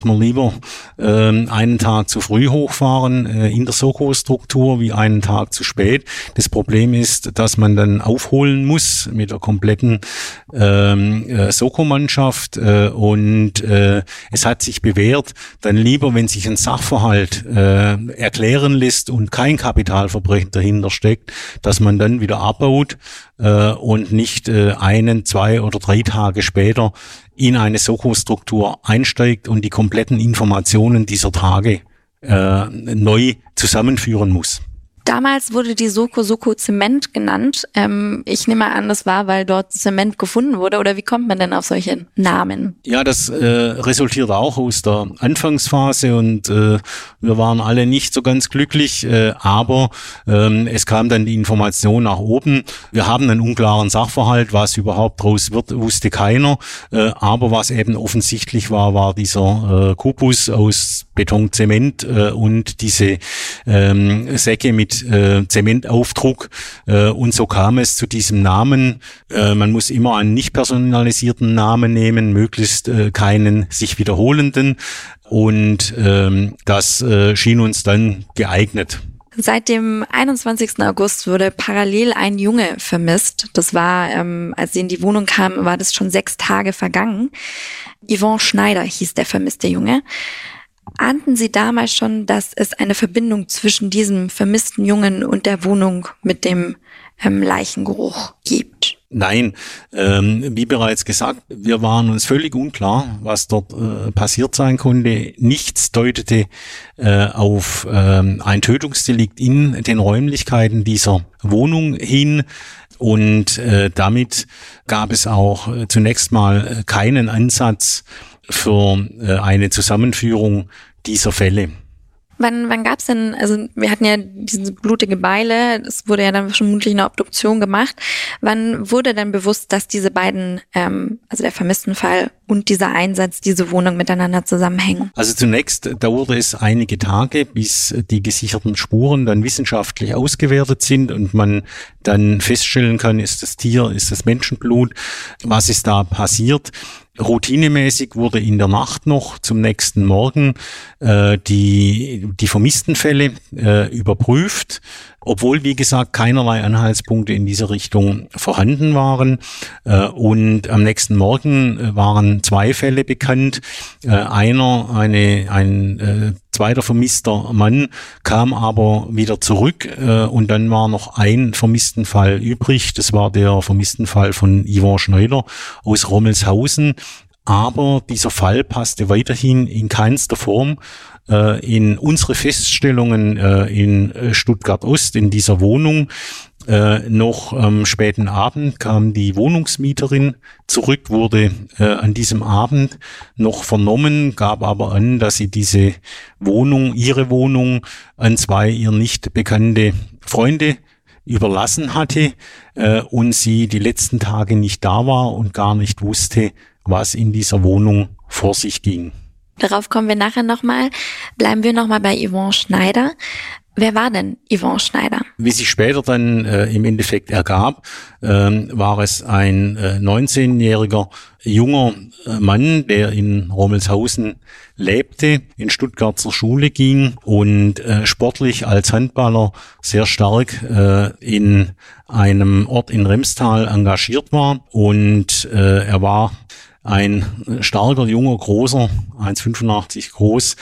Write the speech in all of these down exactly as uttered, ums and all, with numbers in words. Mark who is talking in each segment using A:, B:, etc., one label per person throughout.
A: man lieber äh, einen Tag zu früh hochfahren äh, in der Soko-Struktur wie einen Tag zu spät. Das Problem ist, dass man dann aufholen muss mit der kompletten ähm, äh, Soko-Mannschaft äh, und äh, es hat sich bewährt, dann lieber, wenn sich ein Sachverhalt äh, erklären lässt und kein Kapitalverbrechen dahinter steckt, dass man dann wieder abbaut äh, und nicht äh, einen, zwei oder drei Tage später in eine Soko-Struktur einsteigt und die kompletten Informationen dieser Tage äh, neu zusammenführen muss.
B: Damals wurde die Soko Soko Zement genannt. Ähm, ich nehme an, das war, weil dort Zement gefunden wurde. Oder wie kommt man denn auf solche Namen?
A: Ja, das äh, resultiert auch aus der Anfangsphase und äh, wir waren alle nicht so ganz glücklich, äh, aber ähm, es kam dann die Information nach oben. Wir haben einen unklaren Sachverhalt, was überhaupt draus wird, wusste keiner. Äh, aber was eben offensichtlich war, war dieser äh, Kubus aus Beton, Zement äh, und diese ähm, Säcke mit Äh, Zementaufdruck äh, und so kam es zu diesem Namen. Äh, man muss immer einen nicht personalisierten Namen nehmen, möglichst äh, keinen sich wiederholenden und ähm, das äh, schien uns dann geeignet.
B: Seit dem einundzwanzigsten August wurde parallel ein Junge vermisst. Das war, ähm, als sie in die Wohnung kam, war das schon sechs Tage vergangen. Yvonne Schneider hieß der vermisste Junge. Ahnten Sie damals schon, dass es eine Verbindung zwischen diesem vermissten Jungen und der Wohnung mit dem ähm, Leichengeruch gibt?
A: Nein, ähm, wie bereits gesagt, wir waren uns völlig unklar, was dort äh, passiert sein konnte. Nichts deutete äh, auf ähm, ein Tötungsdelikt in den Räumlichkeiten dieser Wohnung hin. Und äh, damit gab es auch äh, zunächst mal keinen Ansatz für äh, eine Zusammenführung dieser Fälle.
B: Wann, wann gab's denn, also wir hatten ja diese blutige Beile, es wurde ja dann vermutlich eine Obduktion gemacht. Wann wurde dann bewusst, dass diese beiden, ähm, also der Vermisstenfall und dieser Einsatz, diese Wohnung miteinander zusammenhängen?
A: Also zunächst dauerte es einige Tage, bis die gesicherten Spuren dann wissenschaftlich ausgewertet sind und man dann feststellen kann, ist das Tier, ist das Menschenblut, was ist da passiert. Routinemäßig wurde in der Nacht noch zum nächsten Morgen äh, die die vermissten Fälle äh, überprüft, obwohl, wie gesagt, keinerlei Anhaltspunkte in dieser Richtung vorhanden waren. Äh, und am nächsten Morgen äh, waren zwei Fälle bekannt. Äh, einer, eine ein äh, zweiter vermisster Mann, kam aber wieder zurück äh, und dann war noch ein Vermisstenfall übrig. Das war der Vermisstenfall von Yvonne Schneider aus Rommelshausen. Aber dieser Fall passte weiterhin in keinster Form äh, in unsere Feststellungen äh, in Stuttgart-Ost, in dieser Wohnung. Äh, noch am späten Abend kam die Wohnungsmieterin zurück, wurde äh, an diesem Abend noch vernommen, gab aber an, dass sie diese Wohnung, ihre Wohnung, an zwei ihr nicht bekannte Freunde überlassen hatte äh, und sie die letzten Tage nicht da war und gar nicht wusste, was in dieser Wohnung vor sich ging.
B: Darauf kommen wir nachher nochmal. Bleiben wir nochmal bei Yvonne Schneider. Wer war denn Yvonne Schneider?
A: Wie sich später dann äh, im Endeffekt ergab, äh, war es ein äh, neunzehnjähriger junger äh, Mann, der in Rommelshausen lebte, in Stuttgart zur Schule ging und äh, sportlich als Handballer sehr stark äh, in einem Ort in Remstal engagiert war. Und äh, er war ein starker, junger, großer, eins Komma fünfundachtzig groß,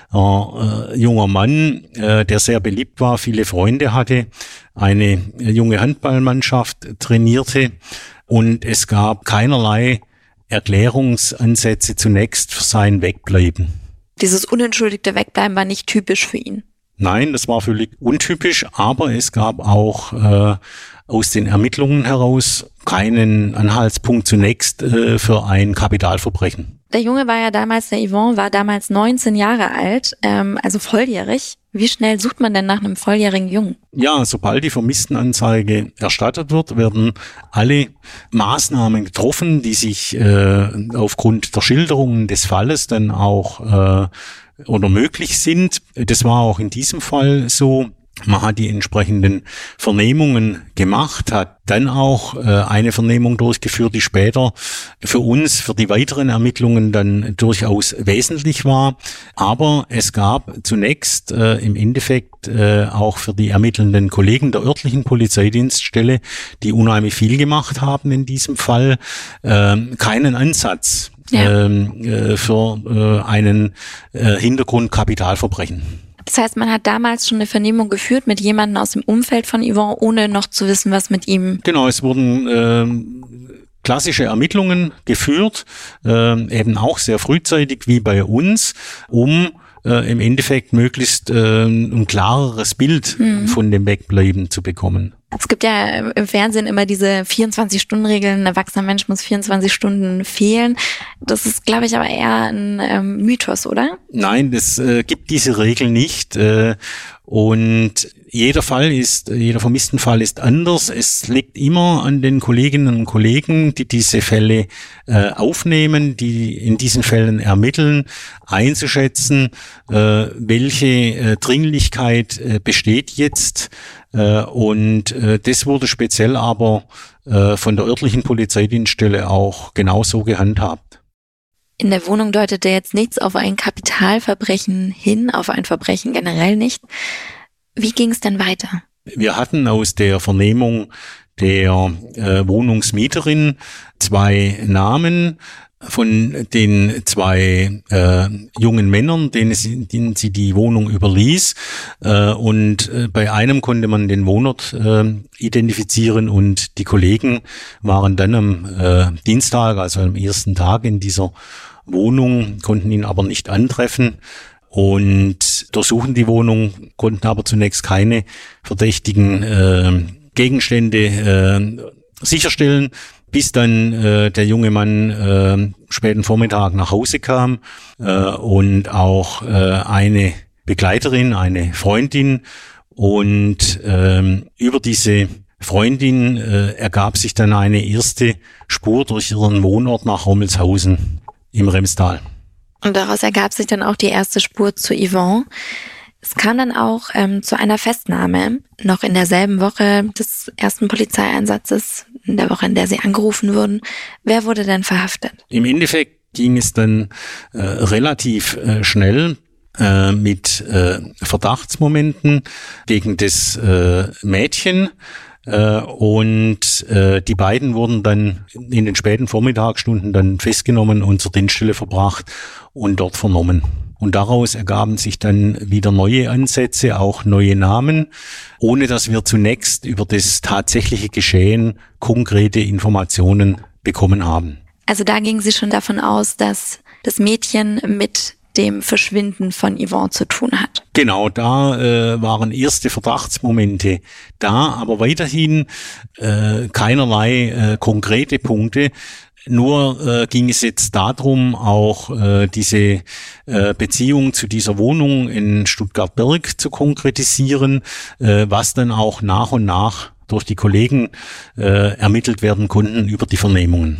A: äh, junger Mann, äh, der sehr beliebt war, viele Freunde hatte, eine junge Handballmannschaft trainierte und es gab keinerlei Erklärungsansätze zunächst für sein Wegbleiben.
B: Dieses unentschuldigte Wegbleiben war nicht typisch für ihn?
A: Nein, das war völlig untypisch, aber es gab auch äh, aus den Ermittlungen heraus keinen Anhaltspunkt zunächst äh, für ein Kapitalverbrechen.
B: Der Junge war ja damals, der Yvonne war damals neunzehn Jahre alt, ähm, also volljährig. Wie schnell sucht man denn nach einem volljährigen Jungen?
A: Ja, sobald die Vermisstenanzeige erstattet wird, werden alle Maßnahmen getroffen, die sich äh, aufgrund der Schilderungen des Falles dann auch äh, oder möglich sind. Das war auch in diesem Fall so. Man hat die entsprechenden Vernehmungen gemacht, hat dann auch äh, eine Vernehmung durchgeführt, die später für uns, für die weiteren Ermittlungen dann durchaus wesentlich war. Aber es gab zunächst äh, im Endeffekt äh, auch für die ermittelnden Kollegen der örtlichen Polizeidienststelle, die unheimlich viel gemacht haben in diesem Fall, äh, keinen Ansatz ja. äh, für äh, einen äh, Hintergrund Kapitalverbrechen.
B: Das heißt, man hat damals schon eine Vernehmung geführt mit jemandem aus dem Umfeld von Yvon, ohne noch zu wissen, was mit ihm...
A: Genau, es wurden äh, klassische Ermittlungen geführt, äh, eben auch sehr frühzeitig wie bei uns, um äh, im Endeffekt möglichst äh, ein klareres Bild mhm. von dem Wegbleiben zu bekommen.
B: Es gibt ja im Fernsehen immer diese vierundzwanzig-Stunden-Regeln, ein erwachsener Mensch muss vierundzwanzig Stunden fehlen. Das ist, glaube ich, aber eher ein ähm, Mythos, oder?
A: Nein, es äh, gibt diese Regel nicht. Äh, und jeder Fall ist, jeder vermissten Fall ist anders. Es liegt immer an den Kolleginnen und Kollegen, die diese Fälle äh, aufnehmen, die in diesen Fällen ermitteln, einzuschätzen, äh, welche äh, Dringlichkeit äh, besteht jetzt. Äh, und äh, das wurde speziell aber äh, von der örtlichen Polizeidienststelle auch genauso gehandhabt.
B: In der Wohnung deutete jetzt nichts auf ein Kapitalverbrechen hin, auf ein Verbrechen generell nicht. Wie ging es denn weiter?
A: Wir hatten aus der Vernehmung der äh, Wohnungsmieterin zwei Namen von den zwei äh, jungen Männern, denen sie, denen sie die Wohnung überließ. Äh, und äh, bei einem konnte man den Wohnort äh, identifizieren und die Kollegen waren dann am äh, Dienstag, also am ersten Tag in dieser Wohnung, konnten ihn aber nicht antreffen und durchsuchen die Wohnung, konnten aber zunächst keine verdächtigen äh, Gegenstände äh, sicherstellen, bis dann äh, der junge Mann äh, späten Vormittag nach Hause kam äh, und auch äh, eine Begleiterin, eine Freundin und äh, über diese Freundin äh, ergab sich dann eine erste Spur durch ihren Wohnort nach Rommelshausen im Remstal.
B: Und daraus ergab sich dann auch die erste Spur zu Yvon. Es kam dann auch ähm, zu einer Festnahme, noch in derselben Woche des ersten Polizeieinsatzes, in der Woche, in der sie angerufen wurden. Wer wurde denn verhaftet?
A: Im Endeffekt ging es dann äh, relativ äh, schnell äh, mit äh, Verdachtsmomenten gegen das äh, Mädchen. Äh, und äh, die beiden wurden dann in den späten Vormittagsstunden dann festgenommen und zur Dienststelle verbracht und dort vernommen. Und daraus ergaben sich dann wieder neue Ansätze, auch neue Namen, ohne dass wir zunächst über das tatsächliche Geschehen konkrete Informationen bekommen haben.
B: Also da gingen Sie schon davon aus, dass das Mädchen mit dem Verschwinden von Yvon zu tun hat.
A: Genau, da äh, waren erste Verdachtsmomente da, aber weiterhin äh, keinerlei äh, konkrete Punkte. Nur äh, ging es jetzt darum, auch äh, diese äh, Beziehung zu dieser Wohnung in Stuttgart-Birk zu konkretisieren, äh, was dann auch nach und nach durch die Kollegen äh, ermittelt werden konnten über die Vernehmungen.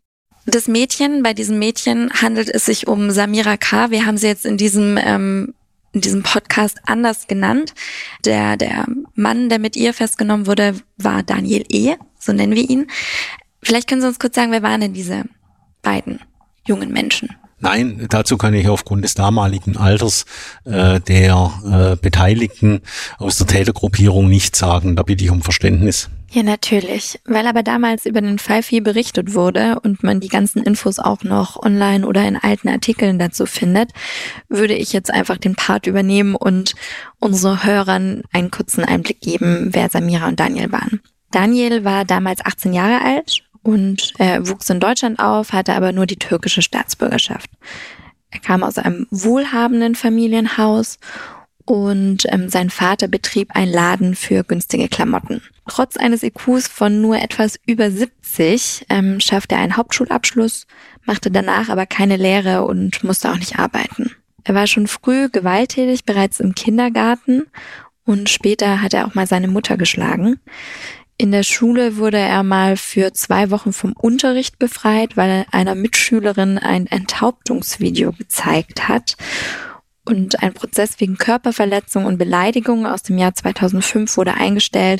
B: Das Mädchen, bei diesem Mädchen handelt es sich um Samira K. Wir haben sie jetzt in diesem ähm, in diesem Podcast anders genannt. Der der Mann, der mit ihr festgenommen wurde, war Daniel E., so nennen wir ihn. Vielleicht können Sie uns kurz sagen, wer waren denn diese beiden jungen Menschen?
A: Nein, dazu kann ich aufgrund des damaligen Alters äh, der äh, Beteiligten aus der Tätergruppierung nichts sagen. Da bitte ich um Verständnis.
B: Ja, natürlich. Weil aber damals über den Fall viel berichtet wurde und man die ganzen Infos auch noch online oder in alten Artikeln dazu findet, würde ich jetzt einfach den Part übernehmen und unseren Hörern einen kurzen Einblick geben, wer Samira und Daniel waren. Daniel war damals achtzehn Jahre alt und er wuchs in Deutschland auf, hatte aber nur die türkische Staatsbürgerschaft. Er kam aus einem wohlhabenden Familienhaus und ähm, sein Vater betrieb einen Laden für günstige Klamotten. Trotz eines I Qs von nur etwas über siebzig ähm, schaffte er einen Hauptschulabschluss, machte danach aber keine Lehre und musste auch nicht arbeiten. Er war schon früh gewalttätig, bereits im Kindergarten, und später hat er auch mal seine Mutter geschlagen. In der Schule wurde er mal für zwei Wochen vom Unterricht befreit, weil er einer Mitschülerin ein Enthauptungsvideo gezeigt hat. und ein Prozess wegen Körperverletzung und Beleidigung aus dem Jahr zweitausendfünf wurde eingestellt.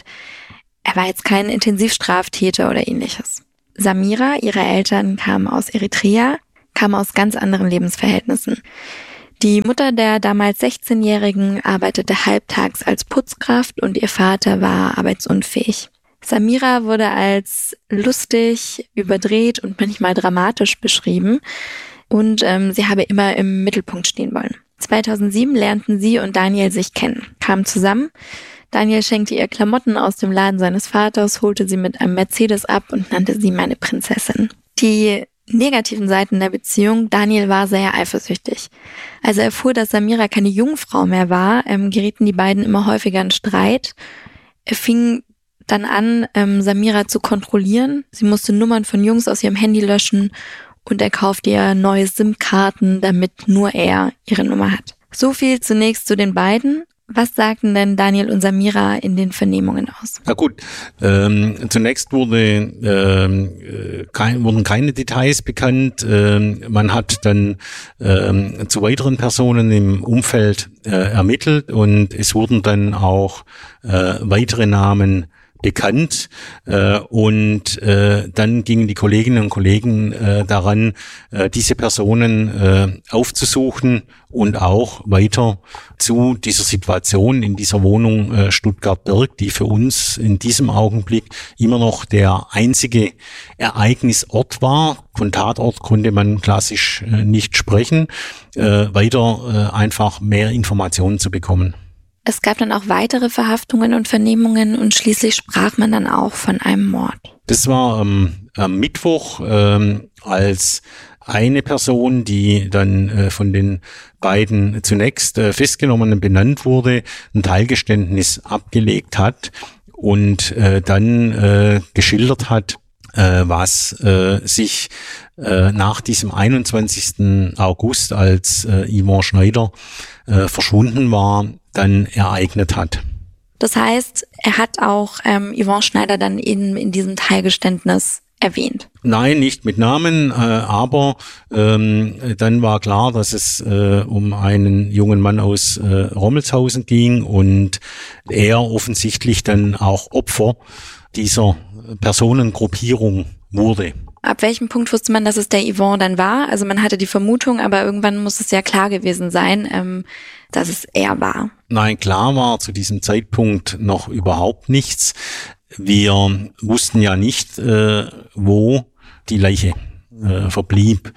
B: Er war jetzt kein Intensivstraftäter oder ähnliches. Samira, ihre Eltern, kamen aus Eritrea, kamen aus ganz anderen Lebensverhältnissen. Die Mutter der damals sechzehnjährigen arbeitete halbtags als Putzkraft und ihr Vater war arbeitsunfähig. Samira wurde als lustig, überdreht und manchmal dramatisch beschrieben und ähm, sie habe immer im Mittelpunkt stehen wollen. zweitausendsieben lernten sie und Daniel sich kennen, kamen zusammen. Daniel schenkte ihr Klamotten aus dem Laden seines Vaters, holte sie mit einem Mercedes ab und nannte sie meine Prinzessin. Die negativen Seiten der Beziehung: Daniel war sehr eifersüchtig. Als er erfuhr, dass Samira keine Jungfrau mehr war, ähm, gerieten die beiden immer häufiger in Streit. Er fing dann an, ähm, Samira zu kontrollieren. Sie musste Nummern von Jungs aus ihrem Handy löschen und er kaufte ihr neue SIM-Karten, damit nur er ihre Nummer hat. So viel zunächst zu den beiden. Was sagten denn Daniel und Samira in den Vernehmungen aus?
A: Na gut, ähm, zunächst wurde, ähm, kein, wurden keine Details bekannt. Ähm, man hat dann ähm, zu weiteren Personen im Umfeld äh, ermittelt und es wurden dann auch äh, weitere Namen bekannt äh, und äh, dann gingen die Kolleginnen und Kollegen äh, daran, äh, diese Personen äh, aufzusuchen und auch weiter zu dieser Situation in dieser Wohnung äh, Stuttgart-Birk, die für uns in diesem Augenblick immer noch der einzige Ereignisort war. Von Tatort konnte man klassisch äh, nicht sprechen, äh, weiter äh, einfach mehr Informationen zu bekommen.
B: Es gab dann auch weitere Verhaftungen und Vernehmungen und schließlich sprach man dann auch von einem Mord.
A: Das war ähm, am Mittwoch, ähm, als eine Person, die dann äh, von den beiden zunächst äh, festgenommenen benannt wurde, ein Teilgeständnis abgelegt hat und äh, dann äh, geschildert hat, äh, was äh, sich äh, nach diesem einundzwanzigsten August, als äh, Yvonne Schneider äh, verschwunden war, dann ereignet hat.
B: Das heißt, er hat auch ähm, Yvonne Schneider dann in, in diesem Teilgeständnis erwähnt?
A: Nein, nicht mit Namen, äh, aber ähm, dann war klar, dass es äh, um einen jungen Mann aus äh, Rommelshausen ging und er offensichtlich dann auch Opfer dieser Personengruppierung wurde.
B: Ab welchem Punkt wusste man, dass es der Yvonne dann war? Also man hatte die Vermutung, aber irgendwann muss es ja klar gewesen sein, ähm, dass es er war.
A: Nein, klar war zu diesem Zeitpunkt noch überhaupt nichts. Wir wussten ja nicht, äh, wo die Leiche äh, verblieb.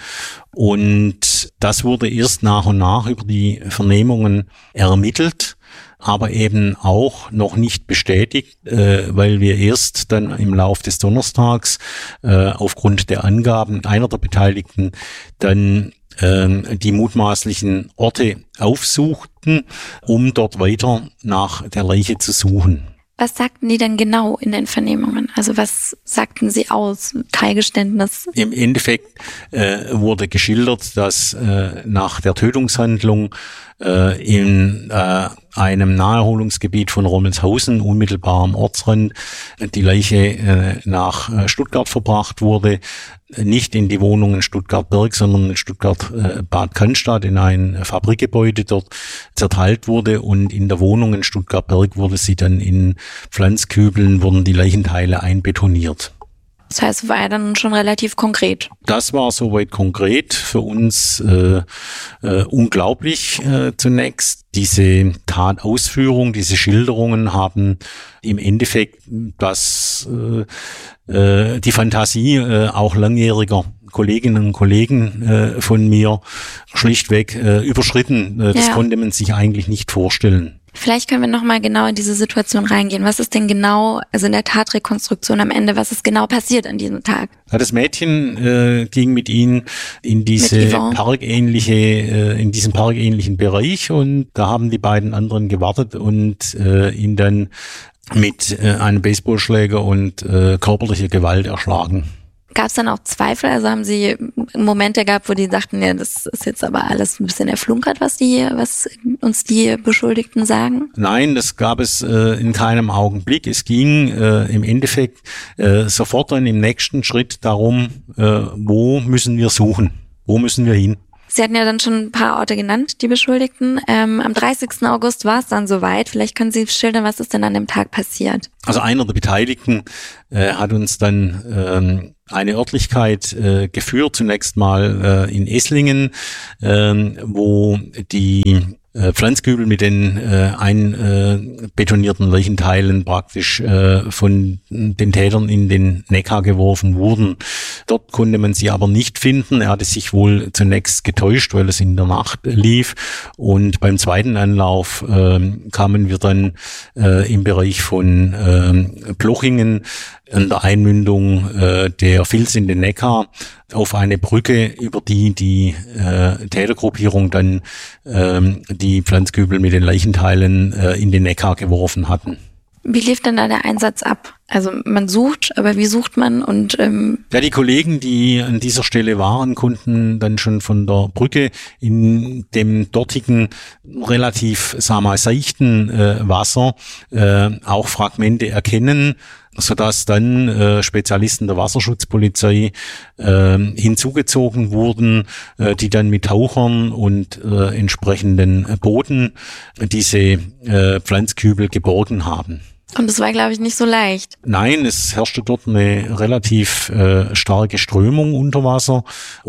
A: Und das wurde erst nach und nach über die Vernehmungen ermittelt, aber eben auch noch nicht bestätigt, äh, weil wir erst dann im Lauf des Donnerstags äh, aufgrund der Angaben einer der Beteiligten dann äh, die mutmaßlichen Orte aufsuchten, um dort weiter nach der Leiche zu suchen.
B: Was sagten die denn genau in den Vernehmungen? Also was sagten sie aus? Teilgeständnis?
A: Im Endeffekt äh, wurde geschildert, dass äh, nach der Tötungshandlung äh, in äh, einem Naherholungsgebiet von Rommelshausen, unmittelbar am Ortsrand, die Leiche äh, nach äh, Stuttgart verbracht wurde. Nicht in die Wohnung in Stuttgart-Birk, sondern in Stuttgart-Bad Cannstatt in ein Fabrikgebäude dort zerteilt wurde und in der Wohnung in Stuttgart-Birk wurde sie dann in Pflanzkübeln, wurden die Leichenteile einbetoniert.
B: Das heißt, es war ja dann schon relativ konkret.
A: Das war soweit konkret, für uns äh, äh, unglaublich äh, zunächst. Diese Tatausführung, diese Schilderungen haben im Endeffekt das äh, äh, die Fantasie äh, auch langjähriger Kolleginnen und Kollegen äh, von mir schlichtweg äh, überschritten. Äh, das
B: ja.
A: konnte man sich eigentlich nicht vorstellen.
B: Vielleicht können wir nochmal genau in diese Situation reingehen. Was ist denn genau, also in der Tatrekonstruktion am Ende, was ist genau passiert an diesem Tag?
A: Ja, das Mädchen äh, ging mit ihnen in diese parkähnliche, äh, in diesen parkähnlichen Bereich und da haben die beiden anderen gewartet und äh, ihn dann mit äh, einem Baseballschläger und äh, körperlicher Gewalt erschlagen.
B: Gab es dann auch Zweifel? Also haben Sie Momente gehabt, wo die dachten, ja, das ist jetzt aber alles ein bisschen erflunkert, was die, was uns die Beschuldigten sagen?
A: Nein, das gab es äh, in keinem Augenblick. Es ging äh, im Endeffekt äh, sofort dann im nächsten Schritt darum, äh, wo müssen wir suchen? Wo müssen wir hin?
B: Sie hatten ja dann schon ein paar Orte genannt, die Beschuldigten. Ähm, am dreißigsten August war es dann soweit. Vielleicht können Sie schildern, was ist denn an dem Tag passiert?
A: Also einer der Beteiligten äh, hat uns dann ähm, eine Örtlichkeit äh, geführt, zunächst mal äh, in Esslingen, äh, wo die äh, Pflanzkübel mit den äh, einbetonierten äh, Leichenteilen praktisch äh, von den Tätern in den Neckar geworfen wurden. Dort konnte man sie aber nicht finden. Er hatte sich wohl zunächst getäuscht, weil es in der Nacht lief. Und beim zweiten Anlauf äh, kamen wir dann äh, im Bereich von äh, Plochingen an der Einmündung äh, der Vils in den Neckar auf eine Brücke, über die die äh, Tätergruppierung dann ähm, die Pflanzkübel mit den Leichenteilen äh, in den Neckar geworfen hatten.
B: Wie lief denn da der Einsatz ab? Also man sucht, aber wie sucht man? Und ähm
A: ja, die Kollegen, die an dieser Stelle waren, konnten dann schon von der Brücke in dem dortigen relativ, sagen wir mal, seichten äh, Wasser äh, auch Fragmente erkennen, sodass dann äh, Spezialisten der Wasserschutzpolizei äh, hinzugezogen wurden, äh, die dann mit Tauchern und äh, entsprechenden Booten diese äh, Pflanzkübel geborgen haben.
B: Und es war, glaube ich, nicht so leicht.
A: Nein, es herrschte dort eine relativ äh, starke Strömung unter Wasser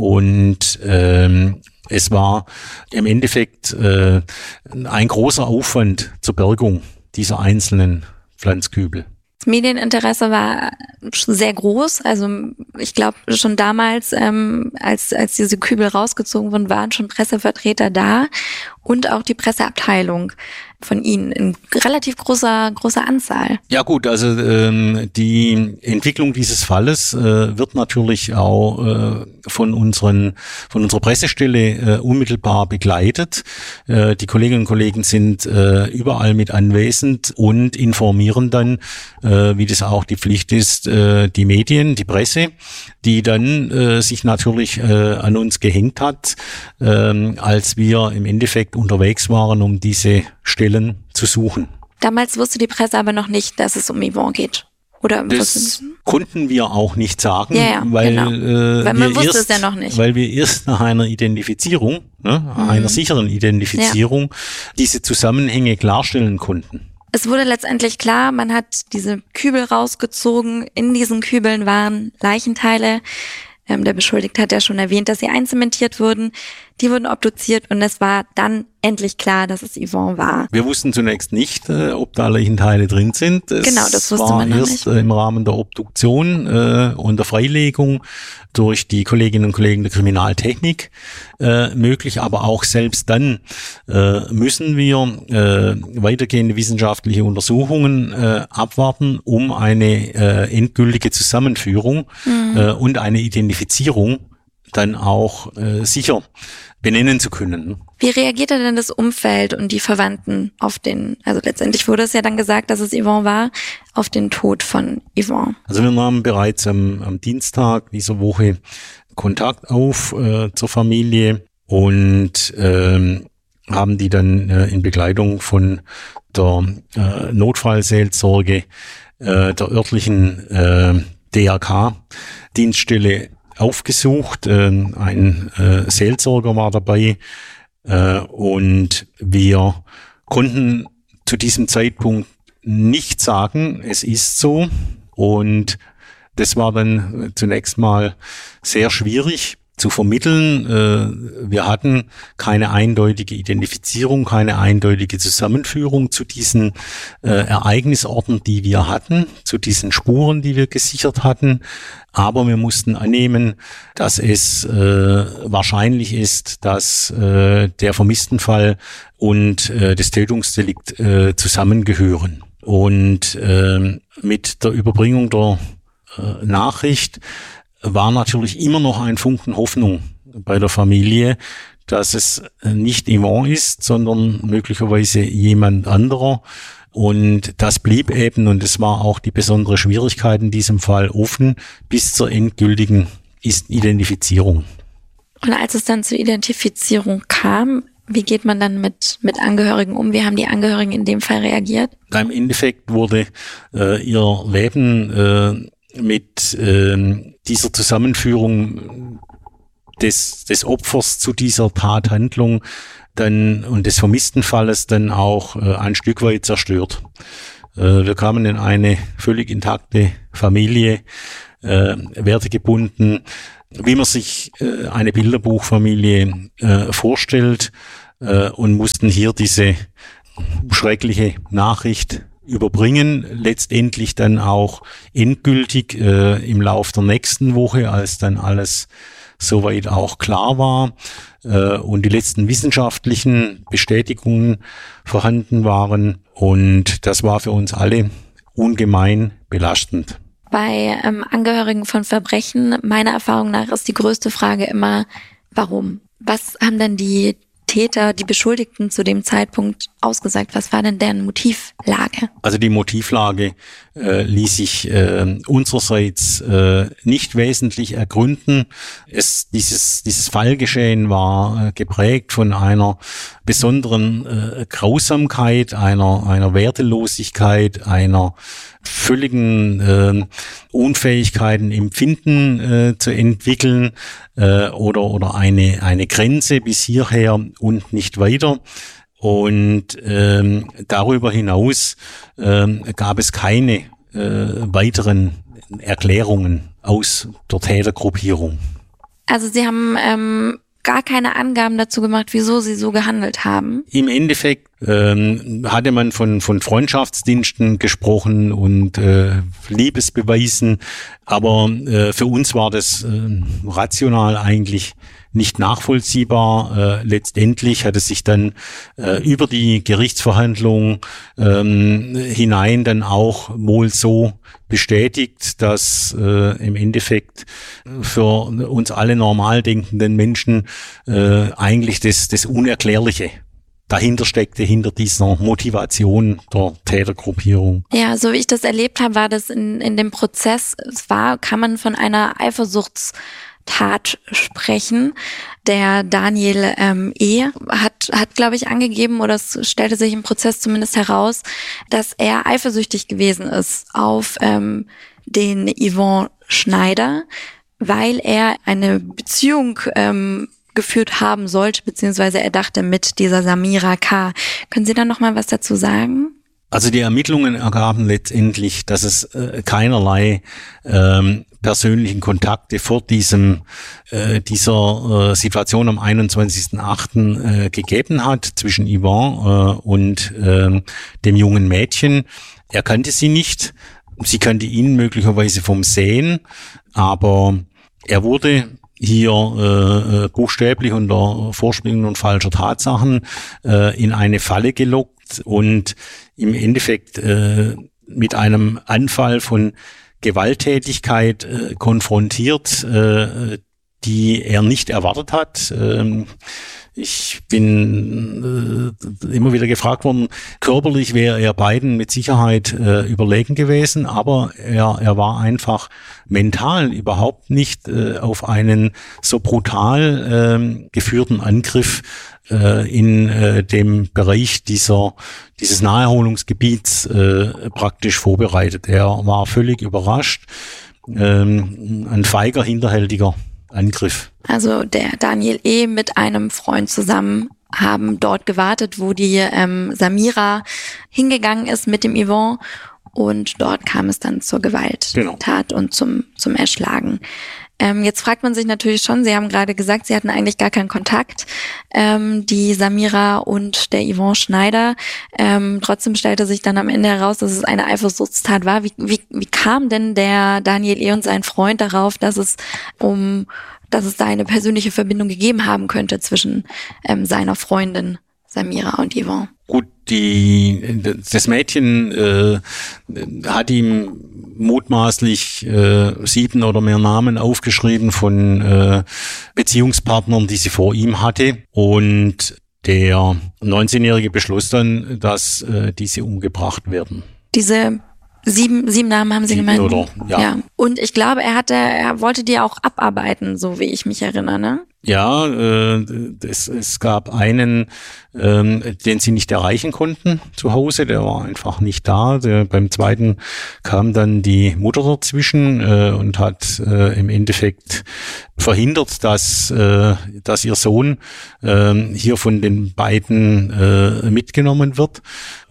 A: und ähm, es war im Endeffekt äh, ein großer Aufwand zur Bergung dieser einzelnen Pflanzkübel.
B: Das Medieninteresse war sehr groß. Also ich glaube schon damals, ähm, als als diese Kübel rausgezogen wurden, waren schon Pressevertreter da und auch die Presseabteilung von Ihnen in relativ großer großer Anzahl.
A: Ja gut, also ähm, die Entwicklung dieses Falles äh, wird natürlich auch äh, von unseren von unserer Pressestelle äh, unmittelbar begleitet. Äh, die Kolleginnen und Kollegen sind äh, überall mit anwesend und informieren dann, äh, wie das auch die Pflicht ist, äh, die Medien, die Presse, die dann äh, sich natürlich äh, an uns gehängt hat, äh, als wir im Endeffekt unterwegs waren, um diese Stellen zu suchen.
B: Damals wusste die Presse aber noch nicht, dass es um Yvonne geht. Oder
A: das konnten wir auch nicht sagen,
B: ja, ja,
A: weil,
B: genau.
A: äh,
B: weil man
A: wir
B: wusste
A: erst,
B: es ja noch nicht.
A: Weil wir erst nach einer Identifizierung, ne, mhm. einer sicheren Identifizierung, ja. diese Zusammenhänge klarstellen konnten.
B: Es wurde letztendlich klar, man hat diese Kübel rausgezogen. In diesen Kübeln waren Leichenteile. Ähm, der Beschuldigte hat ja schon erwähnt, dass sie einzementiert wurden. Die wurden obduziert und es war dann endlich klar, dass es Yvonne war.
A: Wir wussten zunächst nicht, äh, ob da Leichenteile drin sind. Es
B: genau, das wusste
A: war
B: man noch
A: erst
B: nicht.
A: Äh, im Rahmen der Obduktion äh, und der Freilegung durch die Kolleginnen und Kollegen der Kriminaltechnik äh, möglich, aber auch selbst dann äh, müssen wir äh, weitergehende wissenschaftliche Untersuchungen äh, abwarten, um eine äh, endgültige Zusammenführung mhm. äh, und eine Identifizierung dann auch äh, sicher benennen zu können.
B: Wie reagierte denn das Umfeld und die Verwandten auf den, also letztendlich wurde es ja dann gesagt, dass es Yvonne war, auf den Tod von Yvonne?
A: Also wir nahmen bereits am, am Dienstag dieser Woche Kontakt auf äh, zur Familie und ähm, haben die dann äh, in Begleitung von der äh, Notfallseelsorge äh, der örtlichen äh, D R K-Dienststelle aufgesucht. Äh, ein äh, Seelsorger war dabei äh, und wir konnten zu diesem Zeitpunkt nicht sagen, es ist so. Und das war dann zunächst mal sehr schwierig zu vermitteln. Äh, wir hatten keine eindeutige Identifizierung, keine eindeutige Zusammenführung zu diesen äh, Ereignisorten, die wir hatten, zu diesen Spuren, die wir gesichert hatten. Aber wir mussten annehmen, dass es äh, wahrscheinlich ist, dass äh, der Vermisstenfall und äh, das Tötungsdelikt äh, zusammengehören. Und äh, mit der Überbringung der äh, Nachricht war natürlich immer noch ein Funken Hoffnung bei der Familie, dass es nicht Yvonne ist, sondern möglicherweise jemand anderer. Und das blieb eben, und es war auch die besondere Schwierigkeit in diesem Fall, offen bis zur endgültigen Identifizierung.
B: Und als es dann zur Identifizierung kam, wie geht man dann mit mit Angehörigen um? Wie haben die Angehörigen in dem Fall reagiert?
A: Im Endeffekt wurde äh, ihr Leben äh, mit äh, dieser Zusammenführung des, des Opfers zu dieser Tathandlung dann und des vermissten Falles dann auch äh, ein Stück weit zerstört. Äh, wir kamen in eine völlig intakte Familie, äh, wertegebunden, wie man sich äh, eine Bilderbuchfamilie äh, vorstellt, äh, und mussten hier diese schreckliche Nachricht überbringen, letztendlich dann auch endgültig äh, im Lauf der nächsten Woche, als dann alles soweit auch klar war äh, und die letzten wissenschaftlichen Bestätigungen vorhanden waren. Und das war für uns alle ungemein belastend.
B: Bei ähm, Angehörigen von Verbrechen, meiner Erfahrung nach, ist die größte Frage immer, warum? Was haben denn die Täter, die Beschuldigten zu dem Zeitpunkt ausgesagt? Was war denn deren Motivlage?
A: Also die Motivlage äh, ließ sich äh, unsererseits äh, nicht wesentlich ergründen. Es, dieses, dieses Fallgeschehen war äh, geprägt von einer besonderen äh, Grausamkeit, einer, einer Wertelosigkeit, einer völligen äh, Unfähigkeiten, Empfinden äh, zu entwickeln äh, oder oder eine eine Grenze bis hierher und nicht weiter. Und ähm, darüber hinaus ähm, gab es keine äh, weiteren Erklärungen aus der Tätergruppierung.
B: Also Sie haben ähm, gar keine Angaben dazu gemacht, wieso Sie so gehandelt haben?
A: Im Endeffekt ähm, hatte man von von Freundschaftsdiensten gesprochen und äh, Liebesbeweisen, aber äh, für uns war das äh, rational eigentlich nicht nachvollziehbar. Äh, letztendlich hat es sich dann äh, über die Gerichtsverhandlung ähm, hinein dann auch wohl so bestätigt, dass äh, im Endeffekt für uns alle normal denkenden Menschen äh, eigentlich das, das Unerklärliche dahinter steckte, hinter dieser Motivation der Tätergruppierung.
B: Ja, so wie ich das erlebt habe, war das in, in dem Prozess, es war, kann man von einer Eifersuchtstat sprechen. Der Daniel ähm, E. hat, hat glaube ich, angegeben, oder es stellte sich im Prozess zumindest heraus, dass er eifersüchtig gewesen ist auf ähm, den Yvon Schneider, weil er eine Beziehung ähm, geführt haben sollte, beziehungsweise er dachte mit dieser Samira K. Können Sie da noch mal was dazu sagen?
A: Also die Ermittlungen ergaben letztendlich, dass es äh, keinerlei ähm, persönlichen Kontakte vor diesem äh, dieser äh, Situation am einundzwanzigsten achten äh, gegeben hat zwischen Yvon äh, und äh, dem jungen Mädchen. Er kannte sie nicht, sie kannte ihn möglicherweise vom Sehen, aber er wurde hier äh, buchstäblich unter Vorspringen und falscher Tatsachen äh, in eine Falle gelockt und im Endeffekt äh, mit einem Anfall von Gewalttätigkeit äh, konfrontiert, äh, die er nicht erwartet hat. Ähm, ich bin äh, immer wieder gefragt worden, körperlich wäre er beiden mit Sicherheit äh, überlegen gewesen, aber er, er war einfach mental überhaupt nicht äh, auf einen so brutal äh, geführten Angriff äh, in äh, dem Bereich dieser dieses Naherholungsgebiets äh, praktisch vorbereitet. Er war völlig überrascht, ähm, ein feiger, hinterhältiger Angriff.
B: Also der Daniel E. mit einem Freund zusammen haben dort gewartet, wo die ähm, Samira hingegangen ist mit dem Yvon, und dort kam es dann zur Gewalttat genau. und zum zum Erschlagen. Ähm, jetzt fragt man sich natürlich schon, Sie haben gerade gesagt, Sie hatten eigentlich gar keinen Kontakt, ähm, die Samira und der Yvon Schneider. Ähm, trotzdem stellte sich dann am Ende heraus, dass es eine Eifersuchtstat war. Wie, wie, wie kam denn der Daniel E. und sein Freund darauf, dass es um, dass es da eine persönliche Verbindung gegeben haben könnte zwischen ähm, seiner Freundin Samira und Yvon?
A: Gut, die, das Mädchen äh, hat ihm mutmaßlich äh, sieben oder mehr Namen aufgeschrieben von äh, Beziehungspartnern, die sie vor ihm hatte. Und der neunzehnjährige beschloss dann, dass äh, diese umgebracht werden.
B: Diese sieben, sieben Namen haben Sie
A: sieben
B: gemeint?
A: Oder, ja.
B: ja. Und ich glaube, er hatte, er wollte die auch abarbeiten, so wie ich mich erinnere, ne?
A: Ja, äh, es, es gab einen, ähm, den sie nicht erreichen konnten zu Hause, der war einfach nicht da. Der, beim zweiten kam dann die Mutter dazwischen äh, und hat äh, im Endeffekt verhindert, dass, äh, dass ihr Sohn äh, hier von den beiden äh, mitgenommen wird.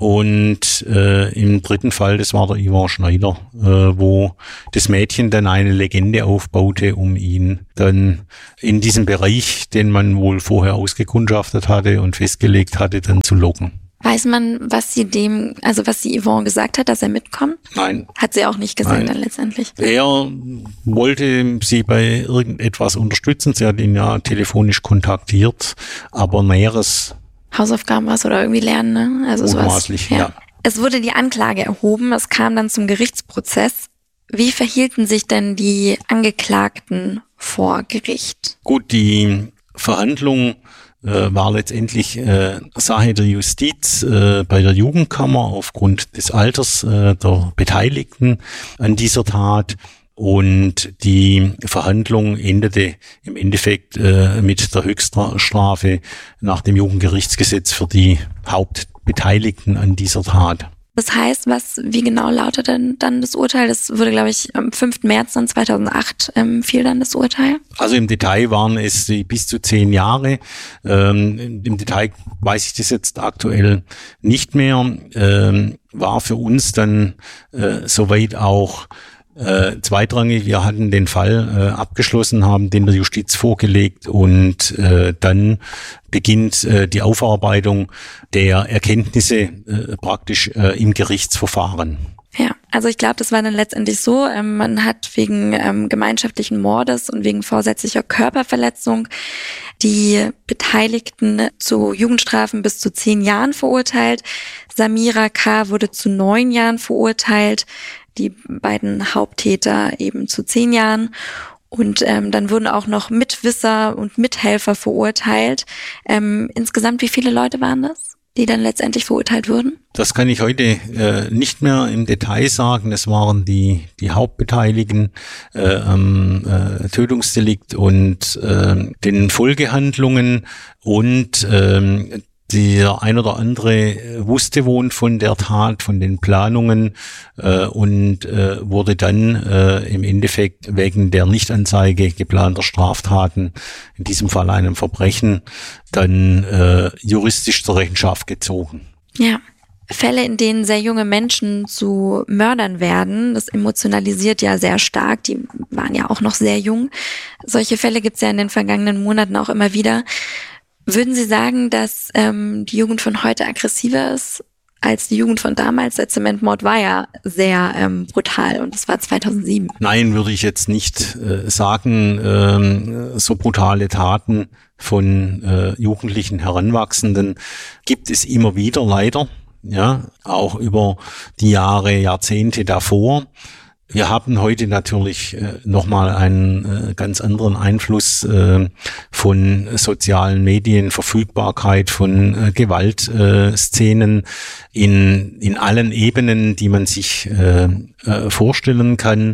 A: Und äh, im dritten Fall, das war der Yvan Schneider, äh, wo das Mädchen dann eine Legende aufbaute, um ihn dann in diesem Bereich, den man wohl vorher ausgekundschaftet hatte und festgelegt hatte, dann zu locken.
B: Weiß man, was sie dem, also was sie Yvan gesagt hat, dass er mitkommt?
A: Nein.
B: Hat sie auch nicht gesagt
A: Nein.
B: dann letztendlich?
A: Er wollte sie bei irgendetwas unterstützen. Sie hat ihn ja telefonisch kontaktiert, aber Näheres.
B: Hausaufgaben was oder irgendwie lernen, ne? Also sowas.
A: Mutmaßlich, ja. ja.
B: Es wurde die Anklage erhoben, es kam dann zum Gerichtsprozess. Wie verhielten sich denn die Angeklagten vor Gericht?
A: Gut, die Verhandlung äh, war letztendlich äh, Sache der Justiz äh, bei der Jugendkammer aufgrund des Alters äh, der Beteiligten an dieser Tat. Und die Verhandlung endete im Endeffekt äh, mit der Höchststrafe nach dem Jugendgerichtsgesetz für die Hauptbeteiligten an dieser Tat.
B: Das heißt, was, wie genau lautet denn dann das Urteil? Das wurde, glaube ich, am fünften März dann zweitausendacht ähm, fiel dann das Urteil.
A: Also im Detail waren es bis zu zehn Jahre. Ähm, im Detail weiß ich das jetzt aktuell nicht mehr. Ähm, war für uns dann äh, soweit auch Äh, zweitrangig, wir hatten den Fall äh, abgeschlossen, haben den der Justiz vorgelegt und äh, dann beginnt äh, die Aufarbeitung der Erkenntnisse äh, praktisch äh, im Gerichtsverfahren.
B: Ja, also ich glaube, das war dann letztendlich so, ähm, man hat wegen ähm, gemeinschaftlichen Mordes und wegen vorsätzlicher Körperverletzung die Beteiligten zu Jugendstrafen bis zu zehn Jahren verurteilt. Samira K. wurde zu neun Jahren verurteilt. Die beiden Haupttäter eben zu zehn Jahren. Und ähm, dann wurden auch noch Mitwisser und Mithelfer verurteilt. Ähm, insgesamt, wie viele Leute waren das, die dann letztendlich verurteilt wurden?
A: Das kann ich heute äh, nicht mehr im Detail sagen. Es waren die die Hauptbeteiligten äh, am äh, Tötungsdelikt und äh, den Folgehandlungen und äh, der ein oder andere wusste wohl von der Tat, von den Planungen äh, und äh, wurde dann äh, im Endeffekt wegen der Nichtanzeige geplanter Straftaten, in diesem Fall einem Verbrechen, dann äh, juristisch zur Rechenschaft gezogen.
B: Ja. Fälle, in denen sehr junge Menschen zu Mördern werden, das emotionalisiert ja sehr stark. Die waren ja auch noch sehr jung. Solche Fälle gibt es ja in den vergangenen Monaten auch immer wieder. Würden Sie sagen, dass ähm, die Jugend von heute aggressiver ist als die Jugend von damals? Der Zementmord war ja sehr ähm, brutal und das war zweitausendsieben.
A: Nein, würde ich jetzt nicht äh, sagen. Ähm, so brutale Taten von äh, jugendlichen Heranwachsenden gibt es immer wieder, leider. Ja, auch über die Jahre, Jahrzehnte davor. Wir haben heute natürlich äh, nochmal einen äh, ganz anderen Einfluss äh, von sozialen Medien, Verfügbarkeit von äh, Gewaltszenen äh, in in allen Ebenen, die man sich äh, äh, vorstellen kann.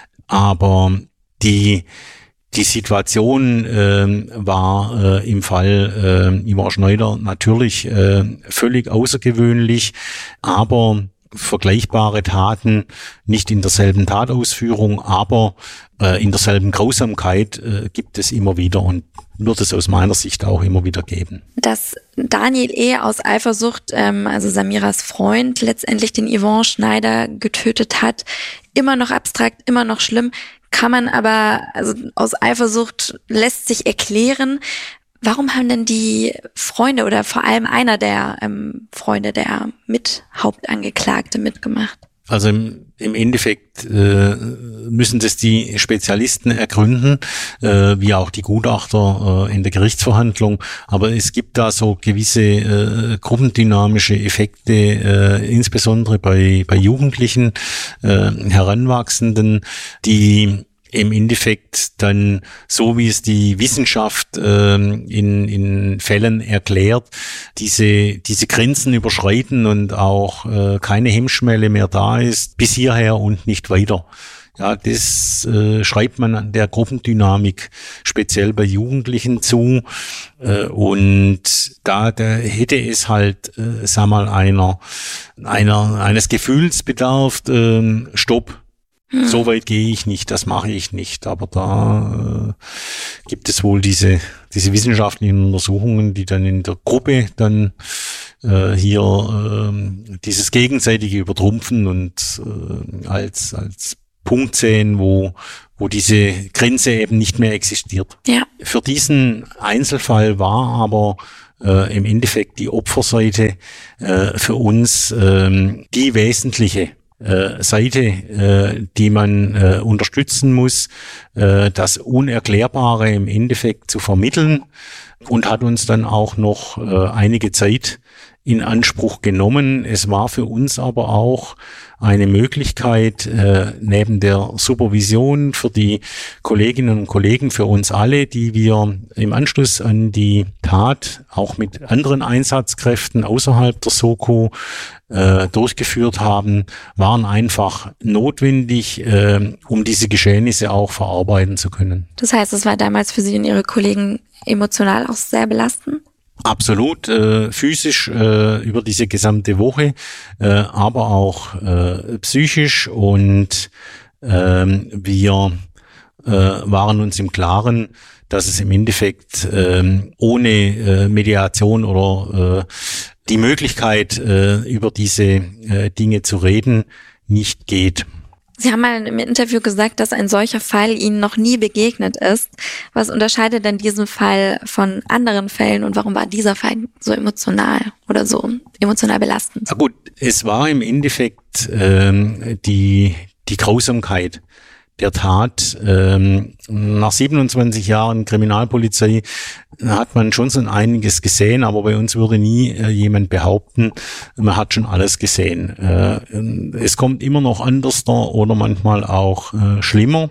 A: Aber die die Situation äh, war äh, im Fall äh, Yvan Schneider natürlich äh, völlig außergewöhnlich, aber vergleichbare Taten, nicht in derselben Tatausführung, aber äh, in derselben Grausamkeit äh, gibt es immer wieder und wird es aus meiner Sicht auch immer wieder geben.
B: Dass Daniel E. aus Eifersucht, ähm, also Samiras Freund, letztendlich den Yvan Schneider getötet hat, immer noch abstrakt, immer noch schlimm, kann man aber, also aus Eifersucht lässt sich erklären. Warum haben denn die Freunde oder vor allem einer der ähm, Freunde, der Mithauptangeklagte, mitgemacht?
A: Also im, im Endeffekt äh, müssen das die Spezialisten ergründen, äh, wie auch die Gutachter äh, in der Gerichtsverhandlung. Aber es gibt da so gewisse äh, gruppendynamische Effekte, äh, insbesondere bei, bei Jugendlichen, äh, Heranwachsenden, die im Endeffekt dann, so wie es die Wissenschaft äh, in, in Fällen erklärt, diese, diese Grenzen überschreiten und auch äh, keine Hemmschwelle mehr da ist, bis hierher und nicht weiter. Ja, das äh, schreibt man an der Gruppendynamik speziell bei Jugendlichen zu. Äh, und da, da hätte es halt, äh, sag mal, einer, einer, eines Gefühls bedarf, äh, Stopp. Hm. So weit gehe ich nicht, das mache ich nicht. Aber da äh, gibt es wohl diese, diese wissenschaftlichen Untersuchungen, die dann in der Gruppe dann äh, hier äh, dieses gegenseitige Übertrumpfen und äh, als, als Punkt sehen, wo, wo diese Grenze eben nicht mehr existiert.
B: Ja.
A: Für diesen Einzelfall war aber äh, im Endeffekt die Opferseite äh, für uns äh, die wesentliche äh, Seite, äh, die man äh, unterstützen muss, äh, das Unerklärbare im Endeffekt zu vermitteln, und hat uns dann auch noch äh, einige Zeit in Anspruch genommen. Es war für uns aber auch eine Möglichkeit, äh, neben der Supervision für die Kolleginnen und Kollegen, für uns alle, die wir im Anschluss an die Tat auch mit anderen Einsatzkräften außerhalb der Soko äh, durchgeführt haben, waren einfach notwendig, äh, um diese Geschehnisse auch verarbeiten zu können.
B: Das heißt, es war damals für Sie und Ihre Kollegen emotional auch sehr belastend?
A: Absolut, äh, physisch äh, über diese gesamte Woche, äh, aber auch äh, psychisch, und äh, wir äh, waren uns im Klaren, dass es im Endeffekt äh, ohne äh, Mediation oder äh, die Möglichkeit, äh, über diese äh, Dinge zu reden, nicht geht.
B: Sie haben mal im Interview gesagt, dass ein solcher Fall Ihnen noch nie begegnet ist. Was unterscheidet denn diesen Fall von anderen Fällen, und warum war dieser Fall so emotional oder so emotional belastend?
A: Na gut, es war im Endeffekt ähm, die die Grausamkeit der Tat. Ähm, nach siebenundzwanzig Jahren Kriminalpolizei hat man schon so einiges gesehen, aber bei uns würde nie äh, jemand behaupten, man hat schon alles gesehen. Äh, es kommt immer noch anders oder manchmal auch äh, schlimmer,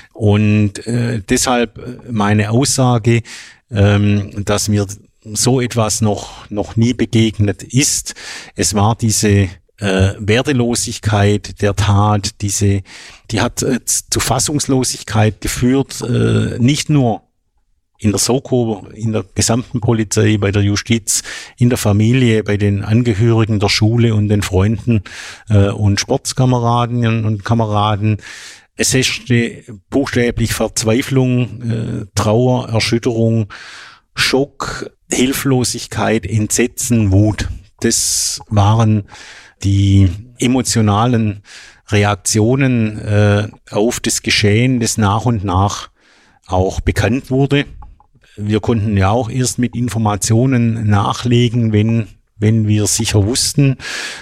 A: und äh, deshalb meine Aussage, ähm, dass mir so etwas noch noch nie begegnet ist. Es war diese Äh, Wertelosigkeit der Tat, diese, die hat äh, zu Fassungslosigkeit geführt, äh, nicht nur in der Soko, in der gesamten Polizei, bei der Justiz, in der Familie, bei den Angehörigen der Schule und den Freunden äh, und Sportskameradinnen und Kameraden. Es herrschte buchstäblich Verzweiflung, äh, Trauer, Erschütterung, Schock, Hilflosigkeit, Entsetzen, Wut. Das waren die emotionalen Reaktionen äh, auf das Geschehen, das nach und nach auch bekannt wurde. Wir konnten ja auch erst mit Informationen nachlegen, wenn wenn wir sicher wussten.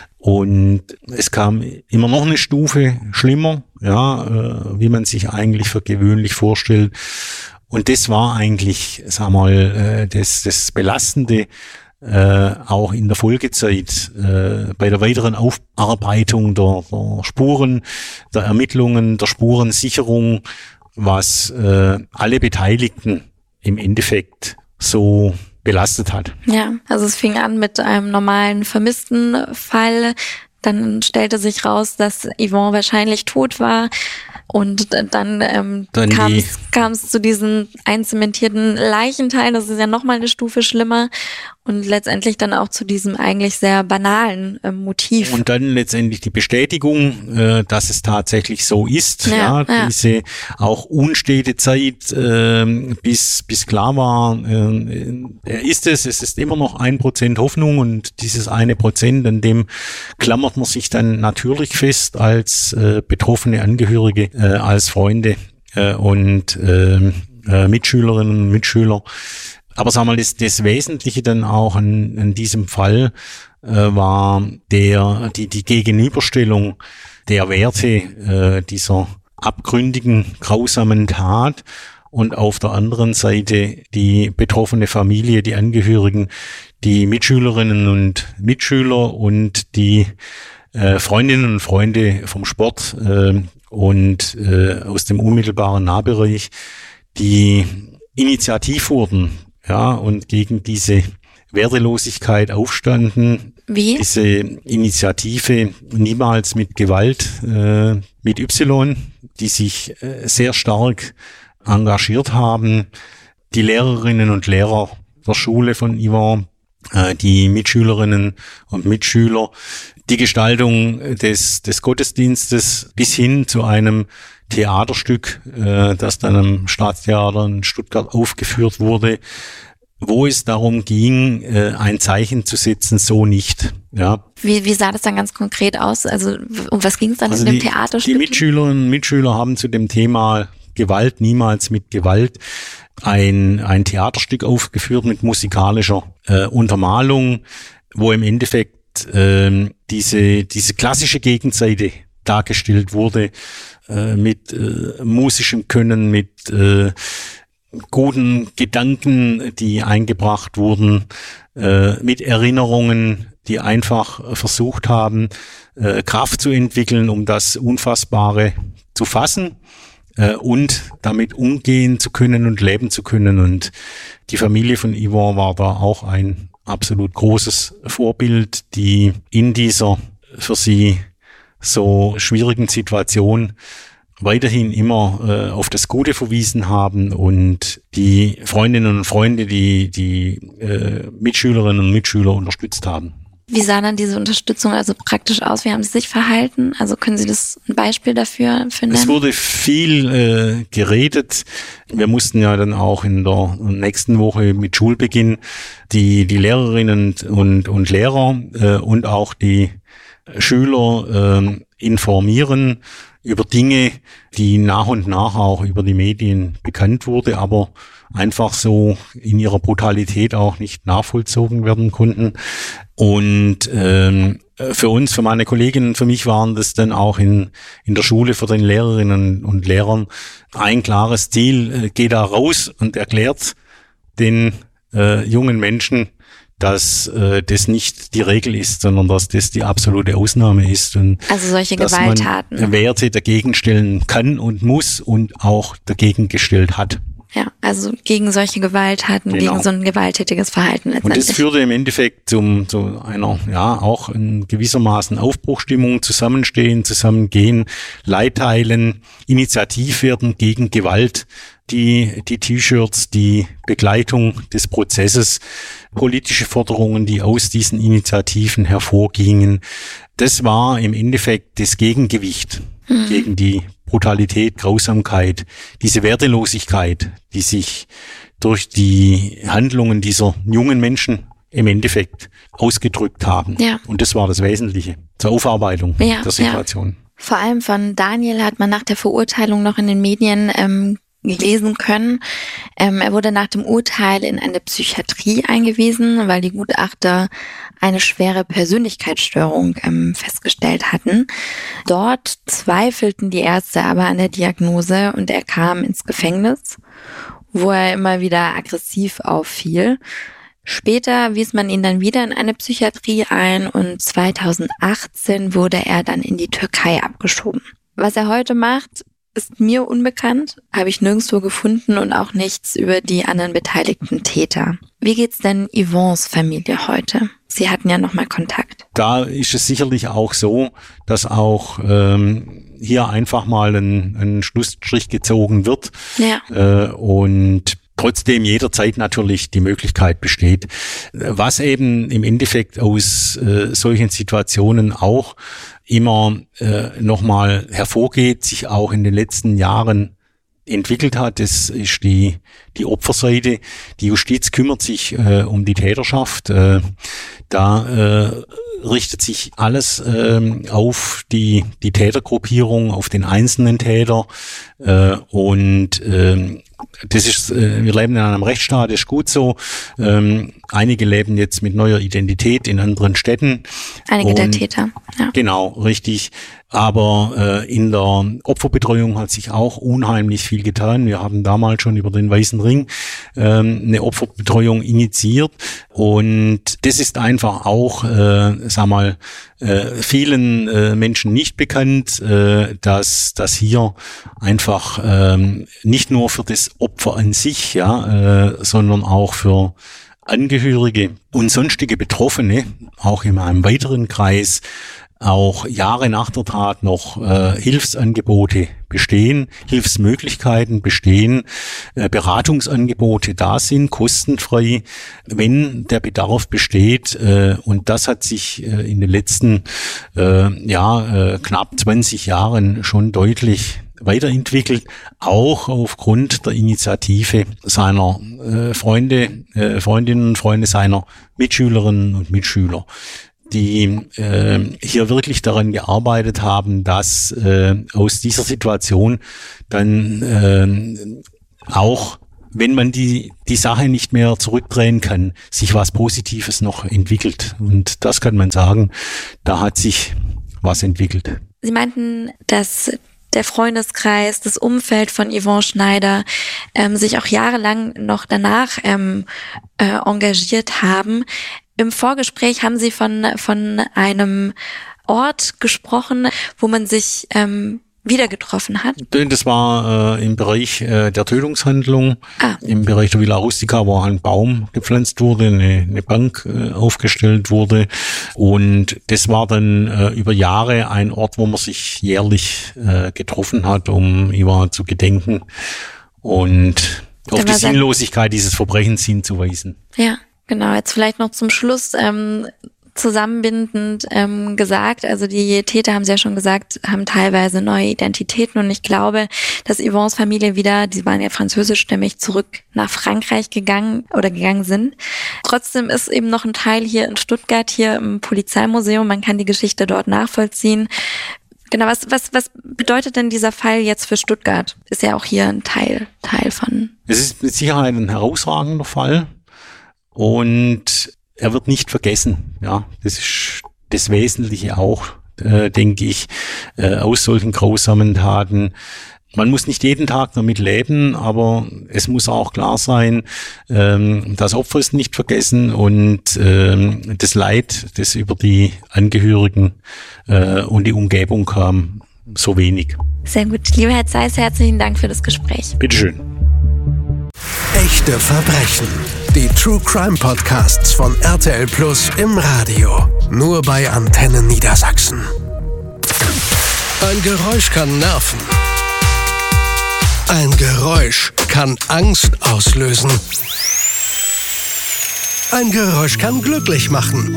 A: Und es kam immer noch eine Stufe schlimmer, ja, äh, wie man sich eigentlich für gewöhnlich vorstellt. Und das war eigentlich, sag mal, äh, das das Belastende. Äh, auch in der Folgezeit, äh, bei der weiteren Aufarbeitung der, der Spuren, der Ermittlungen, der Spurensicherung, was äh, alle Beteiligten im Endeffekt so belastet hat.
B: Ja, also es fing an mit einem normalen Vermisstenfall. Dann stellte sich raus, dass Yvonne wahrscheinlich tot war. Und dann, ähm, dann kam es zu diesen einzementierten Leichenteil. Das ist ja nochmal eine Stufe schlimmer. Und letztendlich dann auch zu diesem eigentlich sehr banalen äh, Motiv.
A: Und dann letztendlich die Bestätigung, äh, dass es tatsächlich so ist.
B: Ja,
A: ja,
B: ja.
A: Diese auch unstete Zeit, äh, bis bis klar war, äh, er ist es. Es ist immer noch ein Prozent Hoffnung, und dieses eine Prozent, an dem klammert man sich dann natürlich fest als äh, betroffene Angehörige, äh, als Freunde äh, und äh, äh, Mitschülerinnen und Mitschüler. Aber sag mal, das, das Wesentliche dann auch an, an diesem Fall äh, war der die die Gegenüberstellung der Werte äh, dieser abgründigen, grausamen Tat, und auf der anderen Seite die betroffene Familie, die Angehörigen, die Mitschülerinnen und Mitschüler und die äh, Freundinnen und Freunde vom Sport äh, und äh, aus dem unmittelbaren Nahbereich, die initiativ wurden, ja, und gegen diese Wehrlosigkeit aufstanden.
B: Wie?
A: Diese Initiative Niemals mit Gewalt äh, mit Y, die sich äh, sehr stark engagiert haben. Die Lehrerinnen und Lehrer der Schule von Yvon, äh, die Mitschülerinnen und Mitschüler, die Gestaltung des, des Gottesdienstes bis hin zu einem Theaterstück, äh, das dann am Staatstheater in Stuttgart aufgeführt wurde, wo es darum ging, äh, ein Zeichen zu setzen, so nicht. Ja.
B: Wie, wie sah das dann ganz konkret aus? Also um was ging es dann
A: Also
B: in dem
A: die,
B: Theaterstück?
A: Die Mitschülerinnen und Mitschüler haben zu dem Thema Gewalt, niemals mit Gewalt, ein, ein Theaterstück aufgeführt mit musikalischer äh, Untermalung, wo im Endeffekt äh, diese, diese klassische Gegenseite dargestellt wurde, äh, mit äh, musischem Können, mit äh, guten Gedanken, die eingebracht wurden, äh, mit Erinnerungen, die einfach versucht haben, äh, Kraft zu entwickeln, um das Unfassbare zu fassen äh, und damit umgehen zu können und leben zu können. Und die Familie von Yvon war da auch ein absolut großes Vorbild, die in dieser für sie so schwierigen Situation weiterhin immer äh, auf das Gute verwiesen haben und die Freundinnen und Freunde, die die äh, Mitschülerinnen und Mitschüler unterstützt haben.
B: Wie sah dann diese Unterstützung also praktisch aus? Wie haben Sie sich verhalten? Also können Sie das ein Beispiel dafür finden?
A: Es wurde viel äh, geredet. Wir mussten ja dann auch in der nächsten Woche mit Schulbeginn die die Lehrerinnen und und Lehrer äh, und auch die Schüler äh, informieren über Dinge, die nach und nach auch über die Medien bekannt wurde, aber einfach so in ihrer Brutalität auch nicht nachvollzogen werden konnten. Und ähm, für uns, für meine Kolleginnen, für mich waren das dann auch in in der Schule für den Lehrerinnen und Lehrern ein klares Ziel. Äh, geh da raus und erklärt den äh, jungen Menschen, dass äh, das nicht die Regel ist, sondern dass das die absolute Ausnahme ist. Und
B: also solche
A: dass
B: Gewalttaten.
A: Man Werte dagegen stellen kann und muss und auch dagegen gestellt hat.
B: Ja, also gegen solche Gewalttaten,
A: Genau.
B: gegen so ein gewalttätiges Verhalten letztendlich.
A: Und das führte im Endeffekt zum, zu einer, ja, auch in gewissermaßen Aufbruchstimmung, Zusammenstehen, Zusammengehen, Leitteilen, Initiativ werden gegen Gewalt, die, die T-Shirts, die Begleitung des Prozesses, politische Forderungen, die aus diesen Initiativen hervorgingen. Das war im Endeffekt das Gegengewicht mhm. gegen die Brutalität, Grausamkeit, diese Wertelosigkeit, die sich durch die Handlungen dieser jungen Menschen im Endeffekt ausgedrückt haben.
B: Ja.
A: Und das war das Wesentliche zur Aufarbeitung
B: ja,
A: der Situation.
B: Ja. Vor allem von Daniel hat man nach der Verurteilung noch in den Medien ähm, gelesen können. Ähm, er wurde nach dem Urteil in eine Psychiatrie eingewiesen, weil die Gutachter eine schwere Persönlichkeitsstörung ähm, festgestellt hatten. Dort zweifelten die Ärzte aber an der Diagnose und er kam ins Gefängnis, wo er immer wieder aggressiv auffiel. Später wies man ihn dann wieder in eine Psychiatrie ein und zweitausendachtzehn wurde er dann in die Türkei abgeschoben. Was er heute macht, ist mir unbekannt, habe ich nirgendwo gefunden und auch nichts über die anderen beteiligten Täter. Wie geht's denn Yvons Familie heute? Sie hatten ja nochmal Kontakt.
A: Da ist es sicherlich auch so, dass auch ähm, hier einfach mal ein, ein Schlussstrich gezogen wird
B: Ja.
A: äh, und trotzdem jederzeit natürlich die Möglichkeit besteht. Was eben im Endeffekt aus äh, solchen Situationen auch immer äh, nochmal hervorgeht, sich auch in den letzten Jahren entwickelt hat, das ist die die Opferseite. Die Justiz kümmert sich äh, um die Täterschaft. Äh, da äh, richtet sich alles äh, auf die die Tätergruppierung, auf den einzelnen Täter äh, und äh, das ist, äh, wir leben in einem Rechtsstaat, das ist gut so. Ähm, einige leben jetzt mit neuer Identität in anderen Städten.
B: Einige
A: und,
B: der Täter, ja.
A: Genau, richtig. Aber äh, in der Opferbetreuung hat sich auch unheimlich viel getan. Wir haben damals schon über den Weißen Ring ähm, eine Opferbetreuung initiiert. Und das ist einfach auch, äh, sag mal, äh, vielen äh, Menschen nicht bekannt, äh, dass dass hier einfach ähm, nicht nur für das Opfer an sich, ja, äh, sondern auch für Angehörige und sonstige Betroffene, auch in einem weiteren Kreis, auch Jahre nach der Tat noch äh, Hilfsangebote bestehen, Hilfsmöglichkeiten bestehen, äh, Beratungsangebote da sind, kostenfrei, wenn der Bedarf besteht. Äh, und das hat sich äh, in den letzten äh, ja, äh, knapp zwanzig Jahren schon deutlich weiterentwickelt, auch aufgrund der Initiative seiner äh, Freunde, äh, Freundinnen und Freunde, seiner Mitschülerinnen und Mitschüler, die äh, hier wirklich daran gearbeitet haben, dass äh, aus dieser Situation dann äh, auch, wenn man die die Sache nicht mehr zurückdrehen kann, sich was Positives noch entwickelt. Und das kann man sagen, da hat sich was entwickelt.
B: Sie meinten, dass der Freundeskreis, das Umfeld von Yvonne Schneider ähm, sich auch jahrelang noch danach ähm, äh, engagiert haben. Im Vorgespräch haben Sie von von einem Ort gesprochen, wo man sich ähm, wieder getroffen hat.
A: Das war äh, im Bereich äh, der Tötungshandlung,
B: ah.
A: im Bereich der Villa Rustica, wo ein Baum gepflanzt wurde, eine, eine Bank äh, aufgestellt wurde. Und das war dann äh, über Jahre ein Ort, wo man sich jährlich äh, getroffen hat, um Yvonne zu gedenken und auf die Sinnlosigkeit dieses Verbrechens hinzuweisen.
B: Ja. Genau, jetzt vielleicht noch zum Schluss ähm, zusammenbindend ähm, gesagt, also die Täter, haben Sie ja schon gesagt, haben teilweise neue Identitäten und ich glaube, dass Yvonnes Familie wieder, die waren ja französischstämmig, zurück nach Frankreich gegangen oder gegangen sind. Trotzdem ist eben noch ein Teil hier in Stuttgart, hier im Polizeimuseum, man kann die Geschichte dort nachvollziehen. Genau, was, was, was bedeutet denn dieser Fall jetzt für Stuttgart? Ist ja auch hier ein Teil, Teil von.
A: Es ist mit Sicherheit ein herausragender Fall. Und er wird nicht vergessen, ja, das ist das Wesentliche auch, äh, denke ich, äh, aus solchen grausamen Taten. Man muss nicht jeden Tag damit leben, aber es muss auch klar sein, ähm, das Opfer ist nicht vergessen und ähm, das Leid, das über die Angehörigen äh, und die Umgebung kam, so wenig.
B: Sehr gut. Lieber Herr Zeiss, herzlichen Dank für das Gespräch.
A: Bitteschön.
C: Echte Verbrechen. Die True Crime Podcasts von R T L Plus im Radio. Nur bei Antenne Niedersachsen. Ein Geräusch kann nerven. Ein Geräusch kann Angst auslösen. Ein Geräusch kann glücklich machen.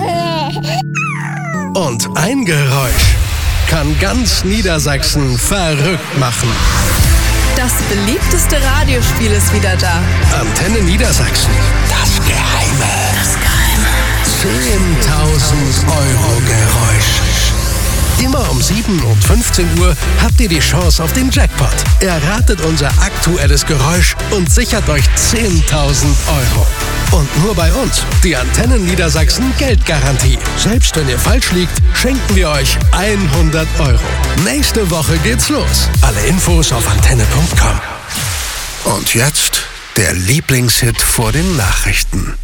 C: Und ein Geräusch kann ganz Niedersachsen verrückt machen.
D: Das beliebteste Radiospiel ist wieder da.
C: Antenne Niedersachsen. Das Geheime. Das Geheime. zehntausend Euro Geräusch. Immer um sieben und fünfzehn Uhr habt ihr die Chance auf den Jackpot. Erratet unser aktuelles Geräusch und sichert euch zehntausend Euro. Und nur bei uns, die Antenne Niedersachsen Geldgarantie. Selbst wenn ihr falsch liegt, schenken wir euch hundert Euro. Nächste Woche geht's los. Alle Infos auf antenne punkt com. Und jetzt der Lieblingshit vor den Nachrichten.